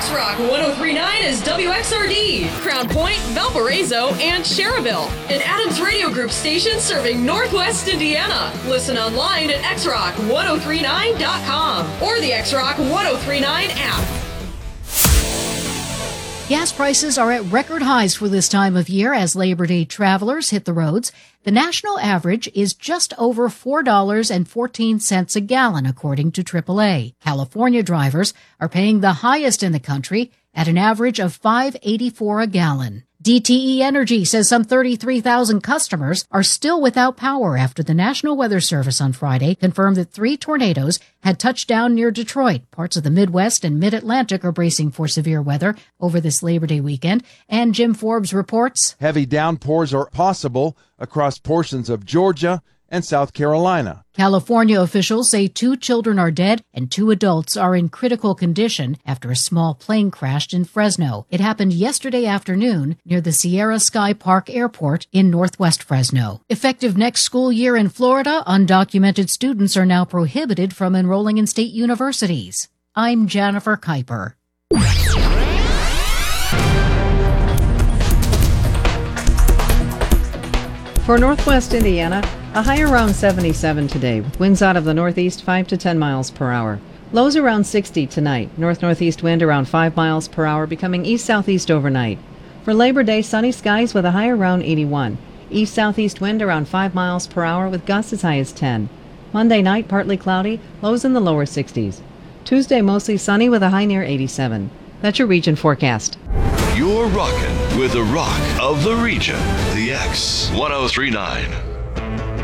X-Rock 103.9 is WXRD, Crown Point, Valparaiso, and Cherville. An Adams Radio Group station serving Northwest Indiana. Listen online at xrock1039.com or the X-Rock 1039 app. Gas prices are at record highs for this time of year as Labor Day travelers hit the roads. The national average is just over $4.14 a gallon, according to AAA. California drivers are paying the highest in the country at an average of $5.84 a gallon. DTE Energy says some 33,000 customers are still without power after the National Weather Service on Friday confirmed that 3 tornadoes had touched down near Detroit. Parts of the Midwest and Mid-Atlantic are bracing for severe weather over this Labor Day weekend. And Jim Forbes reports heavy downpours are possible across portions of Georgia and South Carolina. California officials say 2 children are dead and 2 adults are in critical condition after a small plane crashed in Fresno. It happened yesterday afternoon near the Sierra Sky Park Airport in northwest Fresno. Effective next school year in Florida, undocumented students are now prohibited from enrolling in state universities. I'm Jennifer Kuiper. For northwest Indiana, a high around 77 today, with winds out of the northeast 5 to 10 miles per hour. Lows around 60 tonight, north-northeast wind around 5 miles per hour, becoming east-southeast overnight. For Labor Day, sunny skies with a high around 81. East-southeast wind around 5 miles per hour with gusts as high as 10. Monday night, partly cloudy, lows in the lower 60s. Tuesday, mostly sunny with a high near 87. That's your region forecast. You're rocking with the rock of the region, the X 1039.